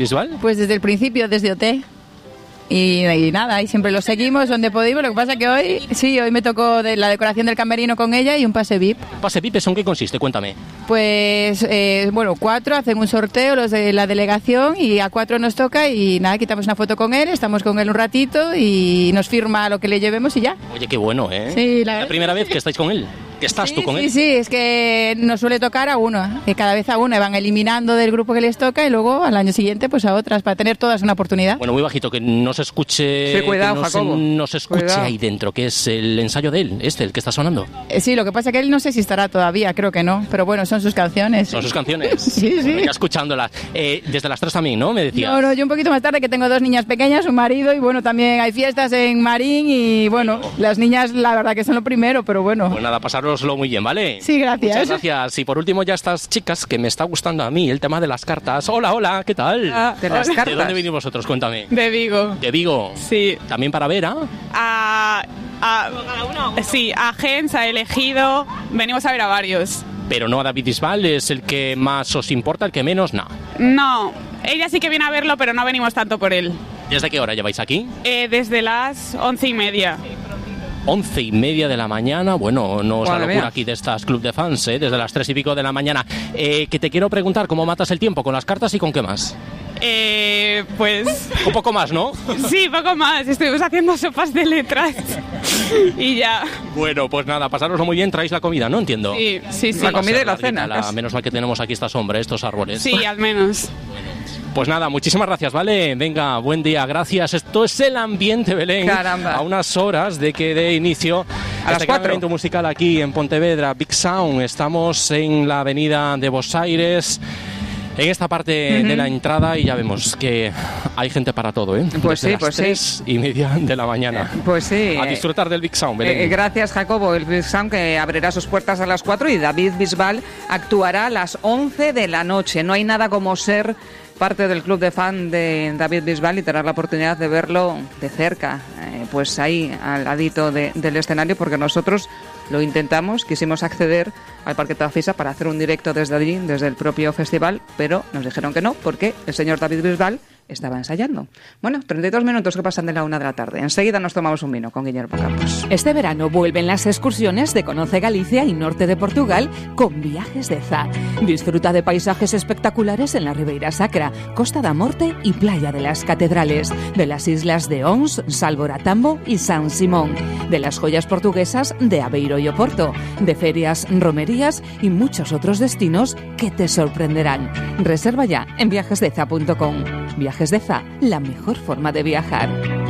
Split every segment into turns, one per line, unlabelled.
Bisbal?
Pues desde el principio, desde OT. Y nada, y siempre lo seguimos donde podemos. Lo que pasa que hoy me tocó de la decoración del camerino con ella y un pase VIP.
¿Pase VIP en qué consiste? Cuéntame.
Pues, 4 hacen un sorteo los de la delegación y a 4 nos toca y nada, quitamos una foto con él, estamos con él un ratito y nos firma lo que le llevemos y ya.
Oye, qué bueno, ¿eh?
Sí,
la primera vez que estáis con él. ¿Que estás tú con él?
Sí, es que nos suele tocar a uno, que cada vez a uno van eliminando del grupo que les toca y luego al año siguiente pues a otras, para tener todas una oportunidad.
Bueno, muy bajito, que no se escuche,
sí, cuidado, Jacobo.
No se escuche
Cuidado.
ahí dentro, que es el ensayo de él, el que está sonando.
Sí, lo que pasa es que él no sé si estará todavía, creo que no, pero bueno, son sus canciones.
Son sus canciones.
Sí.
Venga, escuchándolas. Desde las 3 también, ¿no? Me decías.
No, yo un poquito más tarde, que tengo 2 niñas pequeñas, un marido y bueno, también hay fiestas en Marín y bueno, las niñas la verdad que son lo primero, pero bueno.
Pues nada, pasároslo muy bien, ¿vale?
Sí, gracias.
Muchas gracias. Y por último ya estas chicas, que me está gustando a mí el tema de las cartas. Hola, ¿qué tal?
De las cartas.
¿De dónde venís vosotros? Cuéntame.
De Vigo.
¿De Vigo?
Sí.
¿También para Vera?
Sí, a Gens, a Elegido, venimos a ver a varios.
Pero no a David Bisbal, ¿es el que más os importa, el que menos?
No, ella sí que viene a verlo, pero no venimos tanto por él.
¿Desde qué hora lleváis aquí?
Desde las 11:30.
11:30 de la mañana, bueno, no es la locura
mía.
aquí de estas club de fans, desde las 3 y pico de la mañana. Que te quiero preguntar, ¿cómo matas el tiempo? ¿Con las cartas y con qué más?
Pues...
Un poco más, ¿no?
Sí, poco más, estuvimos haciendo sopas de letras y ya.
Bueno, pues nada, pasároslo muy bien, traéis la comida, ¿no? Entiendo.
Sí.
La comida y la cena.
Menos mal que tenemos aquí esta sombra, estos árboles.
Sí, al menos.
Pues nada, muchísimas gracias, ¿vale? Venga, buen día, gracias. Esto es el ambiente, Belén.
Caramba.
A unas horas de que dé inicio
a las 4.
evento musical aquí en Pontevedra, Big Sound. Estamos en la avenida de Bos Aires, en esta parte de la entrada, y ya vemos que hay gente para todo, ¿eh?
Pues
desde
sí, pues
las 3:30 de la mañana.
Pues sí.
A disfrutar del Big Sound, Belén.
Gracias, Jacobo. El Big Sound que abrirá sus puertas a las 4 y David Bisbal actuará a las 11 de la noche. No hay nada como ser parte del club de fan de David Bisbal y tener la oportunidad de verlo de cerca, pues ahí al ladito del escenario, porque nosotros lo intentamos, quisimos acceder al Parque Tafisa para hacer un directo desde allí, desde el propio festival, pero nos dijeron que no, porque el señor David Bisbal estaba ensayando. Bueno, 32 minutos que pasan de la 1 de la tarde. Enseguida nos tomamos un vino con Guillermo Campos.
Este verano vuelven las excursiones de Conoce Galicia y norte de Portugal con Viajes de Za. Disfruta de paisajes espectaculares en la Ribeira Sacra, Costa da Morte y Playa de las Catedrales, de las islas de Ons, Salvoratambo y San Simón, de las joyas portuguesas de Aveiro y Oporto, de ferias, romerías y muchos otros destinos que te sorprenderán. Reserva ya en viajesdeza.com. Viajes de Za, la mejor forma de viajar.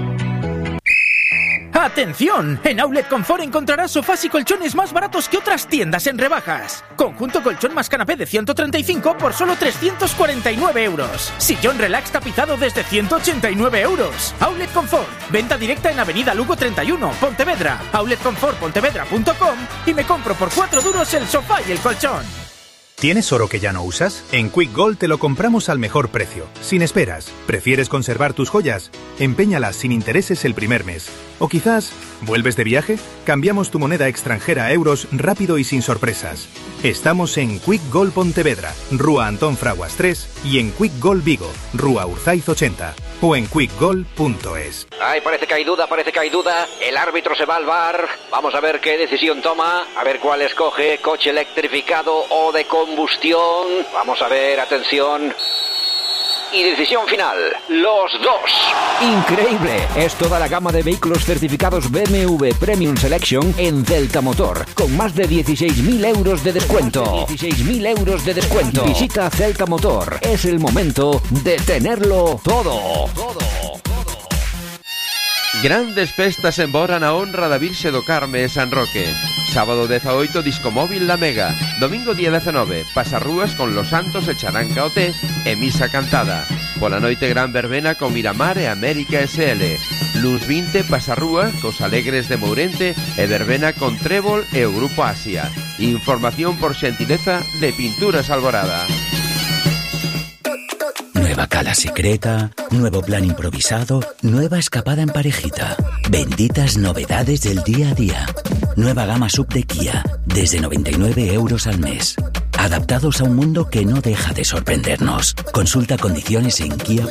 ¡Atención! En Outlet Confort encontrarás sofás y colchones más baratos que otras tiendas en rebajas. Conjunto colchón más canapé de 135 por solo 349 euros. Sillón relax tapizado desde 189 euros. Outlet Confort. Venta directa en Avenida Lugo 31, Pontevedra. outletconfortpontevedra.com y me compro por 4 duros el sofá y el colchón.
¿Tienes oro que ya no usas? En Quick Gold te lo compramos al mejor precio, sin esperas. ¿Prefieres conservar tus joyas? Empeñalas sin intereses el primer mes. ¿O quizás, vuelves de viaje? Cambiamos tu moneda extranjera a euros rápido y sin sorpresas. Estamos en Quick Gold Pontevedra, Rúa Antón Fraguas 3 y en Quick Gold Vigo, Rúa Urzaiz 80 o en quickgold.es.
Ay, parece que hay duda. El árbitro se va al VAR. Vamos a ver qué decisión toma, a ver cuál escoge, coche electrificado o de combustión. Vamos a ver, atención. Y decisión final, los dos.
Increíble, es toda la gama de vehículos certificados BMW Premium Selection en Celta Motor, con más de 16.000 euros de descuento. 16.000 euros de descuento. Visita Celta Motor, es el momento de tenerlo todo.
Grandes festas en Bora na honra da Virxe do Carme e San Roque. Sábado 18, Disco Móvil La Mega. Domingo día 19, Pasarrúas con Los Santos e Charanca OT e Misa Cantada. Pola noite gran verbena con Miramar e América SL. Luz 20, Pasarrúas cos Alegres de Mourente e verbena con Trébol e o Grupo Asia. Información por xentileza de Pinturas Alborada.
Nueva cala secreta, nuevo plan improvisado, nueva escapada en parejita. Benditas novedades del día a día. Nueva gama sub de Kia, desde 99 euros al mes. adaptados a un mundo que no deja de sorprendernos. Consulta condiciones en Kia.